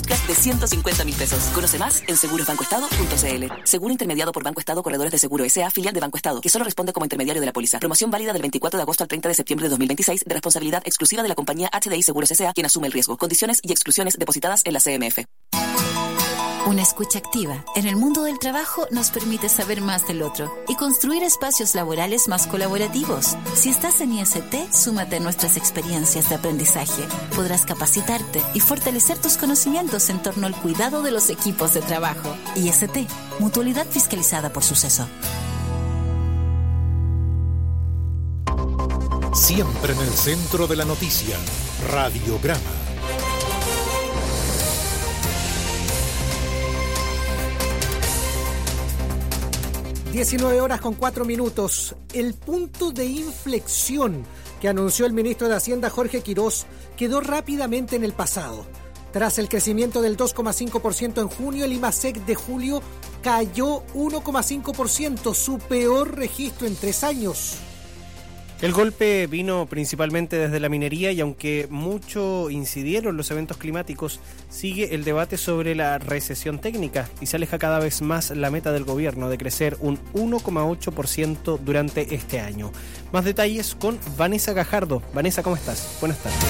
podcast de 150.000 pesos. Conoce más en segurosbancoestado.cl. Seguro intermediado por Banco Estado Corredores de Seguro S.A., filial de Banco Estado, que solo responde como intermediario de la póliza. Promoción válida del 24 de agosto al 30 de septiembre de 2026, de responsabilidad exclusiva de la compañía HDI Seguros S.A., quien asume el riesgo. Condiciones y exclusiones depositadas en la CMF. Una escucha activa en el mundo del trabajo nos permite saber más del otro y construir espacios laborales más colaborativos. Si estás en IST, súmate a nuestras experiencias de aprendizaje. Podrás capacitarte y fortalecer tus conocimientos en torno al cuidado de los equipos de trabajo. IST, Mutualidad Fiscalizada por Suceso. Siempre en el centro de la noticia, Radiograma. 19:04. El punto de inflexión que anunció el ministro de Hacienda, Jorge Quirós, quedó rápidamente en el pasado. Tras el crecimiento del 2,5% en junio, el IMASEC de julio cayó 1,5%, su peor registro en 3 años. El golpe vino principalmente desde la minería y aunque mucho incidieron los eventos climáticos, sigue el debate sobre la recesión técnica y se aleja cada vez más la meta del gobierno de crecer un 1,8% durante este año. Más detalles con Vanessa Gajardo. Vanessa, ¿cómo estás? Buenas tardes.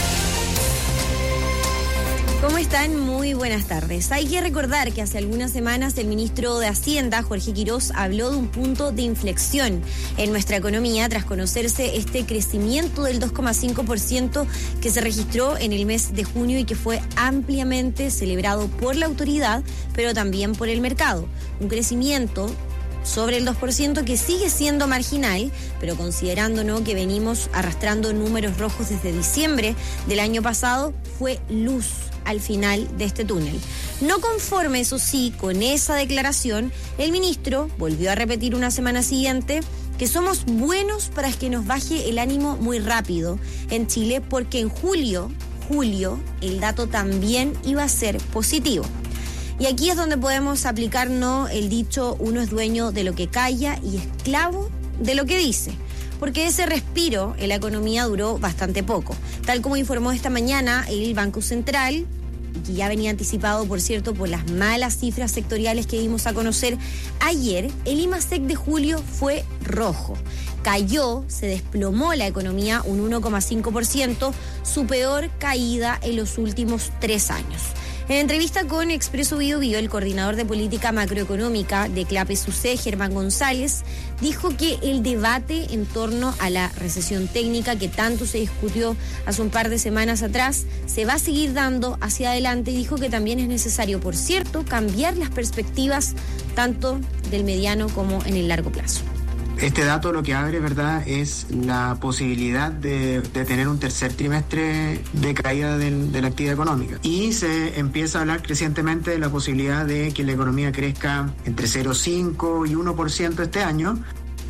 ¿Cómo están? Muy buenas tardes. Hay que recordar que hace algunas semanas el ministro de Hacienda, Jorge Quirós, habló de un punto de inflexión en nuestra economía tras conocerse este crecimiento del 2,5% que se registró en el mes de junio y que fue ampliamente celebrado por la autoridad, pero también por el mercado. Un crecimiento sobre el 2% que sigue siendo marginal, pero considerando que venimos arrastrando números rojos desde diciembre del año pasado, fue luz al final de este túnel. No conforme, eso sí, con esa declaración, el ministro volvió a repetir una semana siguiente que somos buenos para que nos baje el ánimo muy rápido en Chile, porque en julio, el dato también iba a ser positivo. Y aquí es donde podemos aplicarnos el dicho: uno es dueño de lo que calla y esclavo de lo que dice. Porque ese respiro en la economía duró bastante poco. Tal como informó esta mañana el Banco Central, que ya venía anticipado, por cierto, por las malas cifras sectoriales que dimos a conocer ayer, el IMASEC de julio fue rojo. Cayó, se desplomó la economía un 1,5%, su peor caída en los últimos 3 años. En entrevista con Expreso Biobío, el coordinador de política macroeconómica de CLAPES-UC, Germán González, dijo que el debate en torno a la recesión técnica que tanto se discutió hace un par de semanas atrás se va a seguir dando hacia adelante, y dijo que también es necesario, por cierto, cambiar las perspectivas tanto del mediano como en el largo plazo. Este dato lo que abre, ¿verdad?, es la posibilidad de tener un tercer trimestre de caída de la actividad económica. Y se empieza a hablar crecientemente de la posibilidad de que la economía crezca entre 0,5 y 1% este año.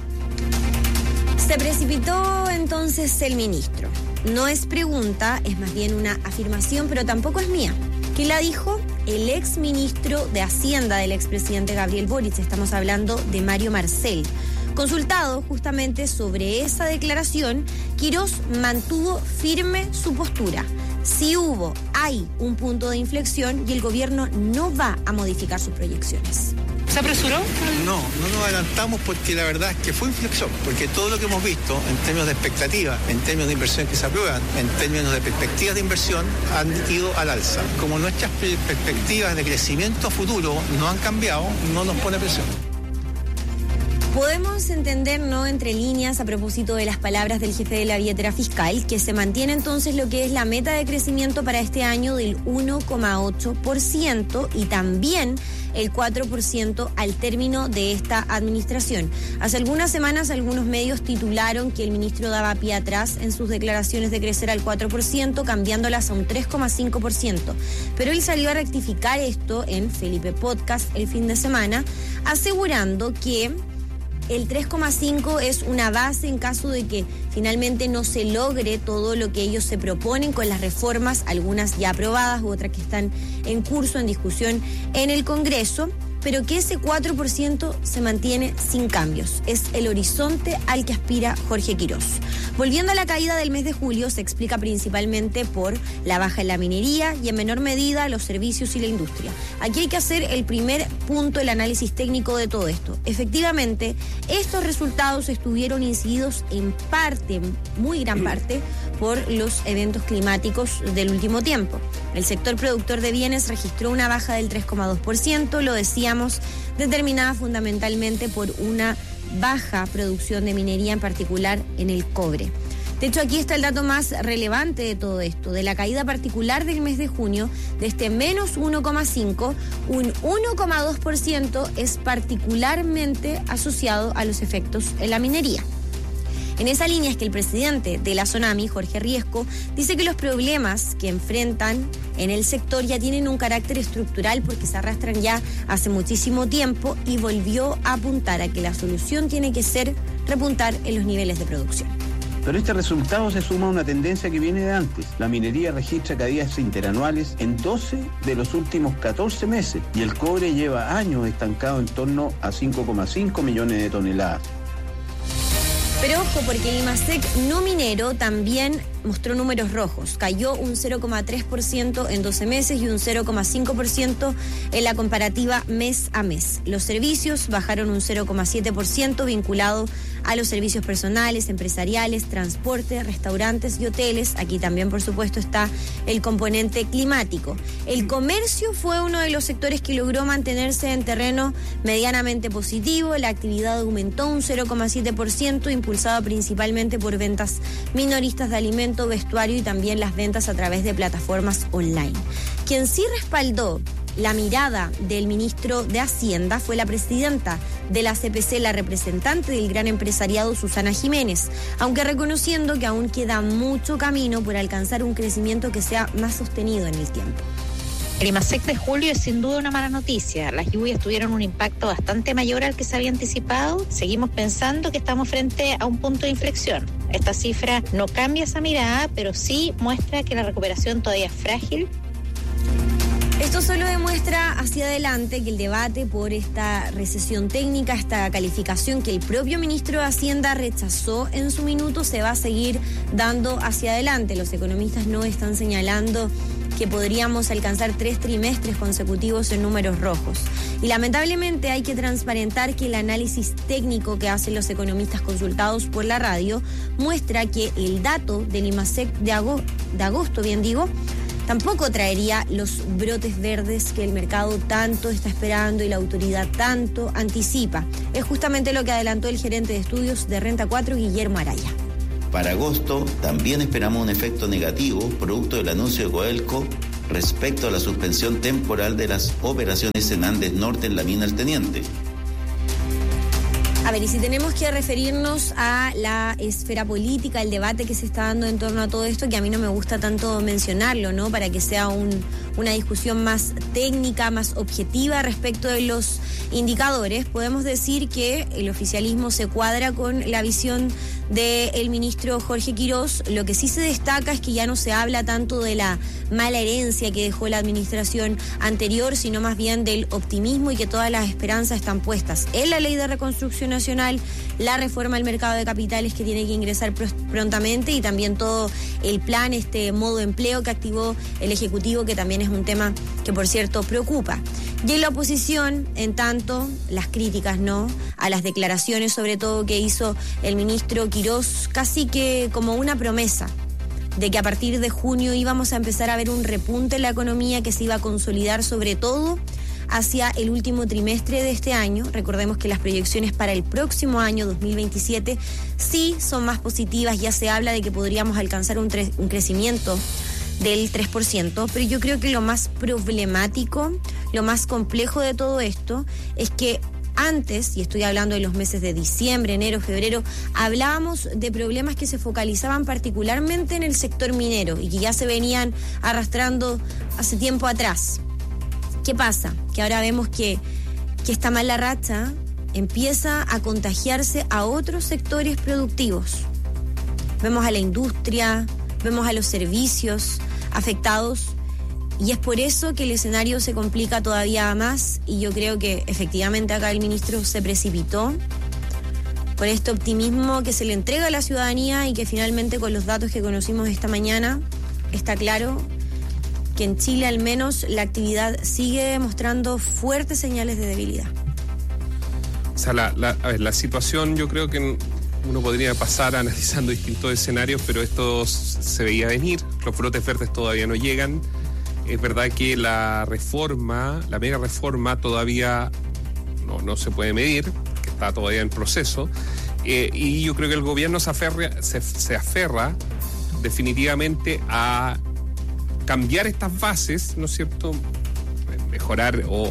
Se precipitó entonces el ministro. No es pregunta, es más bien una afirmación, pero tampoco es mía. ¿Quién la dijo? El exministro de Hacienda del expresidente Gabriel Boric. Estamos hablando de Mario Marcel. Consultado justamente sobre esa declaración, Quirós mantuvo firme su postura. Si hay un punto de inflexión y el gobierno no va a modificar sus proyecciones. ¿Se apresuró? No nos adelantamos porque la verdad es que fue inflexión, porque todo lo que hemos visto en términos de expectativas, en términos de inversiones que se aprueban, en términos de perspectivas de inversión, han ido al alza. Como nuestras perspectivas de crecimiento a futuro no han cambiado, no nos pone presión. Podemos entender, entre líneas, a propósito de las palabras del jefe de la billetera fiscal, que se mantiene entonces lo que es la meta de crecimiento para este año del 1,8% y también el 4% al término de esta administración. Hace algunas semanas algunos medios titularon que el ministro daba pie atrás en sus declaraciones de crecer al 4%, cambiándolas a un 3,5%. Pero él salió a rectificar esto en Felipe Podcast el fin de semana, asegurando que el 3,5 es una base en caso de que finalmente no se logre todo lo que ellos se proponen con las reformas, algunas ya aprobadas u otras que están en curso, en discusión en el Congreso, pero que ese 4% se mantiene sin cambios. Es el horizonte al que aspira Jorge Quirós. Volviendo a la caída del mes de julio, se explica principalmente por la baja en la minería y en menor medida los servicios y la industria. Aquí hay que hacer el primer punto, el análisis técnico de todo esto. Efectivamente, estos resultados estuvieron incididos en parte, muy gran parte, por los eventos climáticos del último tiempo. El sector productor de bienes registró una baja del 3,2%, lo decíamos, determinada fundamentalmente por una baja producción de minería, en particular en el cobre. De hecho, aquí está el dato más relevante de todo esto, de la caída particular del mes de junio, de este menos 1,5, un 1,2% es particularmente asociado a los efectos en la minería. En esa línea es que el presidente de la SONAMI, Jorge Riesco, dice que los problemas que enfrentan en el sector ya tienen un carácter estructural porque se arrastran ya hace muchísimo tiempo, y volvió a apuntar a que la solución tiene que ser repuntar en los niveles de producción. Pero este resultado se suma a una tendencia que viene de antes. La minería registra caídas interanuales en 12 de los últimos 14 meses y el cobre lleva años estancado en torno a 5,5 millones de toneladas. Pero ojo, porque el IMASEC no minero también mostró números rojos. Cayó un 0,3% en 12 meses y un 0,5% en la comparativa mes a mes. Los servicios bajaron un 0,7% vinculado a los servicios personales, empresariales, transporte, restaurantes y hoteles. Aquí también, por supuesto, está el componente climático. El comercio fue uno de los sectores que logró mantenerse en terreno medianamente positivo. La actividad aumentó un 0,7%, impulsada principalmente por ventas minoristas de alimentos, vestuario y también las ventas a través de plataformas online. Quien sí respaldó la mirada del ministro de Hacienda fue la presidenta de la CPC, la representante del gran empresariado, Susana Jiménez, aunque reconociendo que aún queda mucho camino por alcanzar un crecimiento que sea más sostenido en el tiempo. El IMASEC de julio es sin duda una mala noticia. Las lluvias tuvieron un impacto bastante mayor al que se había anticipado. Seguimos pensando que estamos frente a un punto de inflexión. Esta cifra no cambia esa mirada, pero sí muestra que la recuperación todavía es frágil. Esto solo demuestra hacia adelante que el debate por esta recesión técnica, esta calificación que el propio ministro de Hacienda rechazó en su minuto, se va a seguir dando hacia adelante. Los economistas no están señalando que podríamos alcanzar 3 trimestres consecutivos en números rojos. Y lamentablemente hay que transparentar que el análisis técnico que hacen los economistas consultados por la radio muestra que el dato del IMASEC de agosto, tampoco traería los brotes verdes que el mercado tanto está esperando y la autoridad tanto anticipa. Es justamente lo que adelantó el gerente de estudios de Renta 4, Guillermo Araya. Para agosto también esperamos un efecto negativo producto del anuncio de Codelco respecto a la suspensión temporal de las operaciones en Andes Norte en la mina El Teniente. A ver, y si tenemos que referirnos a la esfera política, el debate que se está dando en torno a todo esto, que a mí no me gusta tanto mencionarlo, ¿no? Para que sea una discusión más técnica, más objetiva respecto de los indicadores, podemos decir que el oficialismo se cuadra con la visión del ministro Jorge Quirós. Lo que sí se destaca es que ya no se habla tanto de la mala herencia que dejó la administración anterior, sino más bien del optimismo y que todas las esperanzas están puestas en la ley de reconstrucción nacional, la reforma al mercado de capitales que tiene que ingresar prontamente y también todo el plan, este modo empleo que activó el Ejecutivo, que también es un tema que, por cierto, preocupa. Y en la oposición, en tanto, las críticas, ¿no?, a las declaraciones, sobre todo, que hizo el ministro Quirós, casi que como una promesa de que a partir de junio íbamos a empezar a ver un repunte en la economía que se iba a consolidar, sobre todo hacia el último trimestre de este año. Recordemos que las proyecciones para el próximo año, 2027, sí son más positivas. Ya se habla de que podríamos alcanzar un crecimiento del 3%, pero yo creo que lo más problemático, lo más complejo de todo esto es que antes, y estoy hablando de los meses de diciembre, enero, febrero, hablábamos de problemas que se focalizaban particularmente en el sector minero y que ya se venían arrastrando hace tiempo atrás. ¿Qué pasa? Que ahora vemos que esta mala racha empieza a contagiarse a otros sectores productivos. Vemos a la industria, vemos a los servicios afectados, y es por eso que el escenario se complica todavía más, y yo creo que efectivamente acá el ministro se precipitó con este optimismo que se le entrega a la ciudadanía y que finalmente con los datos que conocimos esta mañana está claro que en Chile al menos la actividad sigue mostrando fuertes señales de debilidad. O sea, la situación, yo creo que uno podría pasar analizando distintos escenarios, pero esto se veía venir. Los brotes verdes todavía no llegan. Es verdad que la mega reforma todavía no se puede medir, que está todavía en proceso. Y yo creo que el gobierno se aferra definitivamente a cambiar estas bases, ¿no es cierto? Mejorar o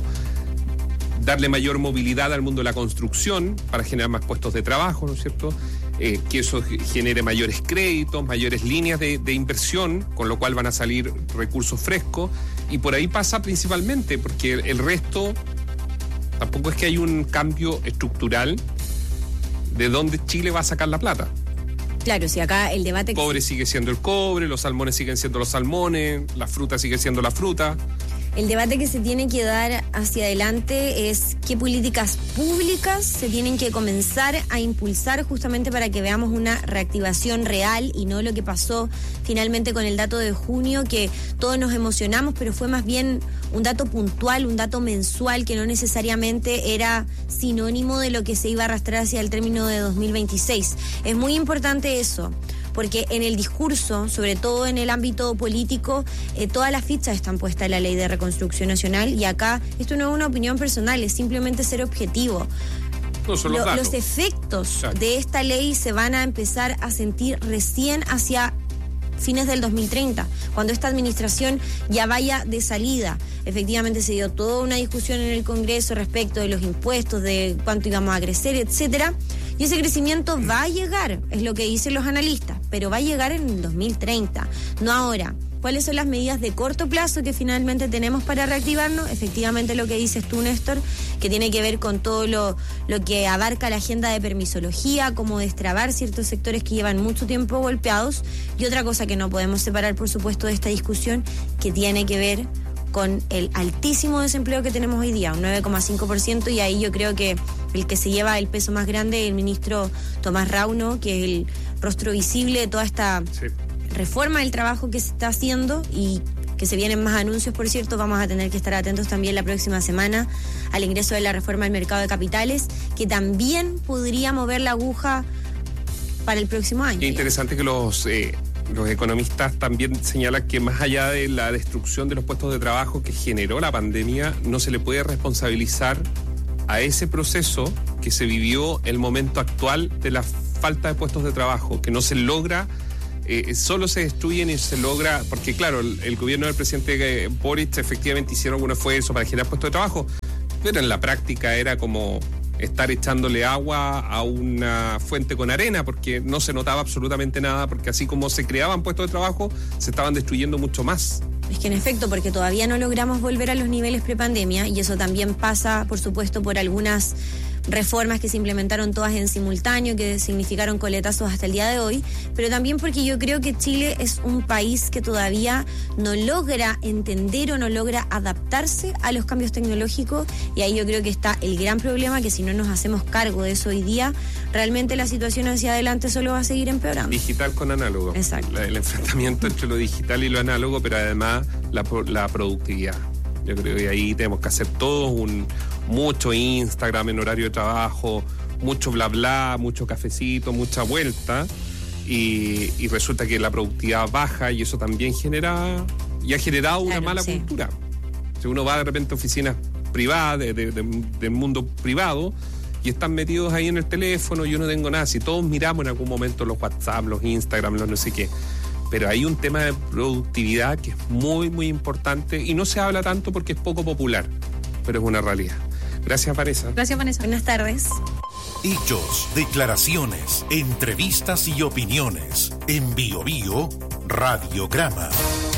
darle mayor movilidad al mundo de la construcción para generar más puestos de trabajo, ¿no es cierto? Que eso genere mayores créditos, mayores líneas de inversión, con lo cual van a salir recursos frescos, y por ahí pasa principalmente, porque el resto tampoco es que hay un cambio estructural de dónde Chile va a sacar la plata. Claro, si acá el debate... El cobre sigue siendo el cobre, los salmones siguen siendo los salmones, la fruta sigue siendo la fruta. El debate que se tiene que dar hacia adelante es qué políticas públicas se tienen que comenzar a impulsar justamente para que veamos una reactivación real y no lo que pasó finalmente con el dato de junio, que todos nos emocionamos, pero fue más bien un dato puntual, un dato mensual que no necesariamente era sinónimo de lo que se iba a arrastrar hacia el término de 2026. Es muy importante eso, porque en el discurso, sobre todo en el ámbito político, todas las fichas están puestas en la Ley de Reconstrucción Nacional, y acá esto no es una opinión personal, es simplemente ser objetivo. No son los efectos de esta ley se van a empezar a sentir recién hacia fines del 2030, cuando esta administración ya vaya de salida. Efectivamente se dio toda una discusión en el Congreso respecto de los impuestos, de cuánto íbamos a crecer, etcétera. Y ese crecimiento va a llegar, es lo que dicen los analistas, pero va a llegar en el 2030, no ahora. ¿Cuáles son las medidas de corto plazo que finalmente tenemos para reactivarnos? Efectivamente lo que dices tú, Néstor, que tiene que ver con todo lo que abarca la agenda de permisología, cómo destrabar ciertos sectores que llevan mucho tiempo golpeados. Y otra cosa que no podemos separar, por supuesto, de esta discusión, que tiene que ver con el altísimo desempleo que tenemos hoy día, un 9,5%, y ahí yo creo que el que se lleva el peso más grande es el ministro Tomás Rauno, que es el rostro visible de toda esta reforma del trabajo que se está haciendo, y que se vienen más anuncios, por cierto. Vamos a tener que estar atentos también la próxima semana al ingreso de la reforma al mercado de capitales, que también podría mover la aguja para el próximo año. Qué interesante que los economistas también señalan que más allá de la destrucción de los puestos de trabajo que generó la pandemia, no se le puede responsabilizar a ese proceso que se vivió el momento actual de la falta de puestos de trabajo, que no se logra, solo se destruyen y se logra, porque claro, el gobierno del presidente Boric efectivamente hicieron algún esfuerzo para generar puestos de trabajo, pero en la práctica era como estar echándole agua a una fuente con arena, porque no se notaba absolutamente nada, porque así como se creaban puestos de trabajo, se estaban destruyendo mucho más. Es que en efecto, porque todavía no logramos volver a los niveles prepandemia, y eso también pasa, por supuesto, por algunas reformas que se implementaron todas en simultáneo, que significaron coletazos hasta el día de hoy, pero también porque yo creo que Chile es un país que todavía no logra entender o no logra adaptarse a los cambios tecnológicos, y ahí yo creo que está el gran problema, que si no nos hacemos cargo de eso hoy día, realmente la situación hacia adelante solo va a seguir empeorando. Digital con análogo. Exacto. El enfrentamiento entre lo digital y lo análogo, pero además la productividad. Yo creo que ahí tenemos que hacer todos mucho Instagram en horario de trabajo, mucho bla bla, mucho cafecito, mucha vuelta, y resulta que la productividad baja, y eso también ha generado una mala cultura. Si uno va de repente a oficinas privadas, del mundo privado, y están metidos ahí en el teléfono, yo no tengo nada. Si todos miramos en algún momento los WhatsApp, los Instagram, los no sé qué. Pero hay un tema de productividad que es muy, muy importante, y no se habla tanto porque es poco popular, pero es una realidad. Gracias, Vanessa. Gracias, Vanessa. Buenas tardes. Hechos, declaraciones, entrevistas y opiniones. En Bio Bio, Radiograma.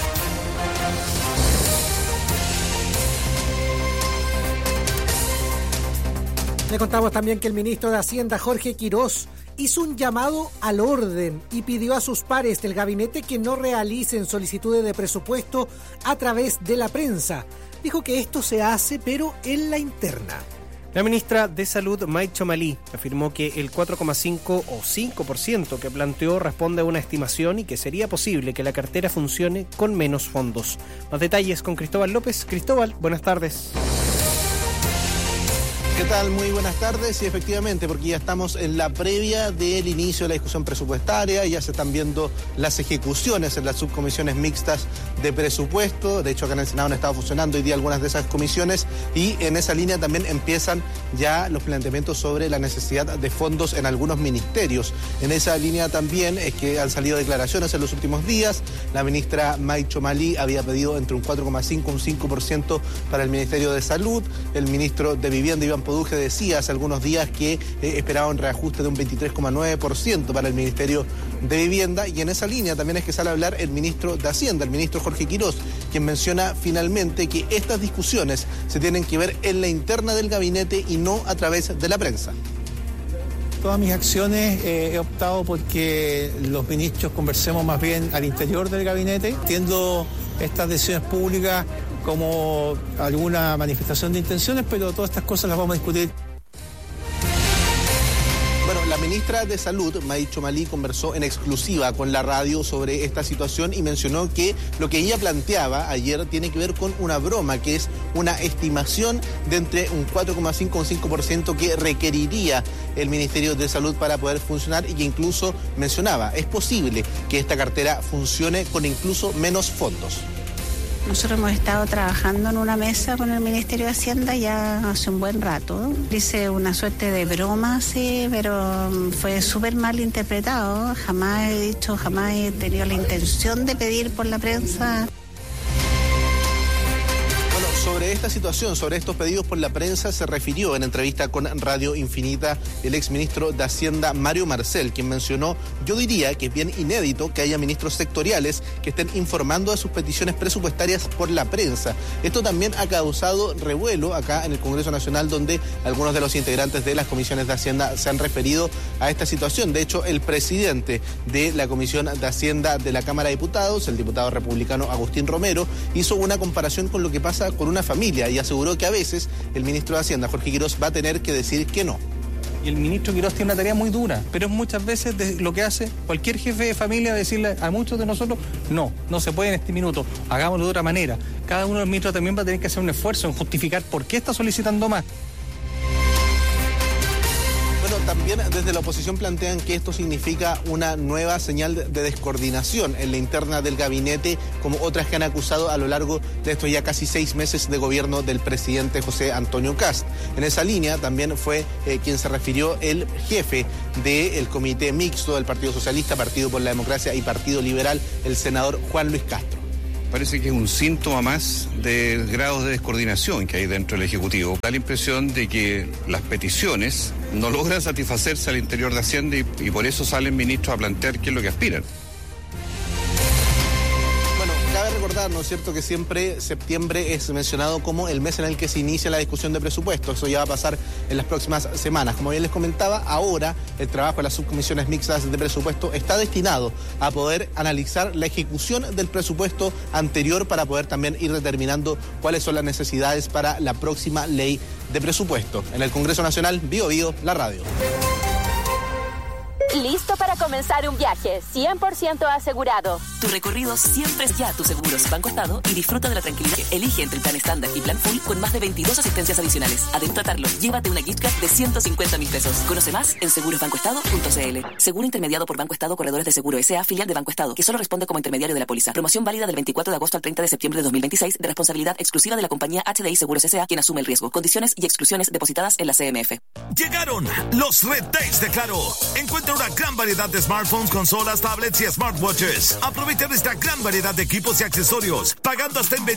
Le contamos también que el ministro de Hacienda, Jorge Quirós, hizo un llamado al orden y pidió a sus pares del gabinete que no realicen solicitudes de presupuesto a través de la prensa. Dijo que esto se hace, pero en la interna. La ministra de Salud, May Chomali, afirmó que el 4,5 o 5% que planteó responde a una estimación y que sería posible que la cartera funcione con menos fondos. Más detalles con Cristóbal López. Cristóbal, buenas tardes. ¿Qué tal? Muy buenas tardes. Y efectivamente, porque ya estamos en la previa del inicio de la discusión presupuestaria, ya se están viendo las ejecuciones en las subcomisiones mixtas de presupuesto. De hecho, acá en el Senado han estado funcionando hoy día algunas de esas comisiones y en esa línea también empiezan ya los planteamientos sobre la necesidad de fondos en algunos ministerios. En esa línea también es que han salido declaraciones en los últimos días. La ministra May Chomali había pedido entre un 4,5 y un 5% para el Ministerio de Salud. El ministro de Vivienda, Iván Poduje, decía hace algunos días que esperaba un reajuste de un 23,9% para el Ministerio de Vivienda, y en esa línea también es que sale a hablar el ministro de Hacienda, el ministro Jorge Quirós, quien menciona finalmente que estas discusiones se tienen que ver en la interna del gabinete y no a través de la prensa. Todas mis acciones he optado porque los ministros conversemos más bien al interior del gabinete, entiendo estas decisiones públicas como alguna manifestación de intenciones, pero todas estas cosas las vamos a discutir. Bueno, la ministra de Salud, May Chomali, conversó en exclusiva con la radio sobre esta situación y mencionó que lo que ella planteaba ayer tiene que ver con una broma, que es una estimación de entre un 4,5 o un 5% que requeriría el Ministerio de Salud para poder funcionar, y que incluso mencionaba, es posible que esta cartera funcione con incluso menos fondos. Nosotros hemos estado trabajando en una mesa con el Ministerio de Hacienda ya hace un buen rato. Hice una suerte de broma, sí, pero fue súper mal interpretado. Jamás he tenido la intención de pedir por la prensa. Sobre esta situación, sobre estos pedidos por la prensa, se refirió en entrevista con Radio Infinita el exministro de Hacienda, Mario Marcel, quien mencionó: yo diría que es bien inédito que haya ministros sectoriales que estén informando de sus peticiones presupuestarias por la prensa. Esto también ha causado revuelo acá en el Congreso Nacional, donde algunos de los integrantes de las comisiones de Hacienda se han referido a esta situación. De hecho, el presidente de la Comisión de Hacienda de la Cámara de Diputados, el diputado republicano Agustín Romero, hizo una comparación con lo que pasa con una familia y aseguró que a veces el ministro de Hacienda, Jorge Quirós, va a tener que decir que no. Y el ministro Quirós tiene una tarea muy dura, pero es muchas veces lo que hace cualquier jefe de familia, decirle a muchos de nosotros: no se puede en este minuto, hagámoslo de otra manera. Cada uno de los ministros también va a tener que hacer un esfuerzo en justificar por qué está solicitando más. Bueno, también desde la oposición plantean que esto significa una nueva señal de descoordinación en la interna del gabinete, como otras que han acusado a lo largo de estos ya casi 6 meses de gobierno del presidente José Antonio Kast. En esa línea también fue quien se refirió el jefe del comité mixto del Partido Socialista, Partido por la Democracia y Partido Liberal, el senador Juan Luis Castro. Parece que es un síntoma más de grados de descoordinación que hay dentro del Ejecutivo. Da la impresión de que las peticiones no logran satisfacerse al interior de Hacienda y por eso salen ministros a plantear qué es lo que aspiran. Cabe recordar, ¿no es cierto?, que siempre septiembre es mencionado como el mes en el que se inicia la discusión de presupuesto. Eso ya va a pasar en las próximas semanas. Como bien les comentaba, ahora el trabajo de las subcomisiones mixtas de presupuesto está destinado a poder analizar la ejecución del presupuesto anterior para poder también ir determinando cuáles son las necesidades para la próxima ley de presupuesto. En el Congreso Nacional, Bío Bío, la radio. Listo para comenzar un viaje 100% asegurado. Tu recorrido siempre es ya tu seguros Banco Estado y disfruta de la tranquilidad. Elige entre el plan estándar y plan full con más de 22 asistencias adicionales. Además de tratarlo, llévate una gift card de 150.000 pesos. Conoce más en segurosbancoestado.cl. Seguro intermediado por Banco Estado, Corredores de Seguro S.A., filial de Banco Estado, que solo responde como intermediario de la póliza. Promoción válida del 24 de agosto al 30 de septiembre de 2026, de responsabilidad exclusiva de la compañía HDI Seguros S.A., quien asume el riesgo. Condiciones y exclusiones depositadas en la CMF. Llegaron los Red Days de Claro. Encuentra una gran variedad de smartphones, consolas, tablets y smartwatches. Aprovecha de esta gran variedad de equipos y accesorios, pagando hasta en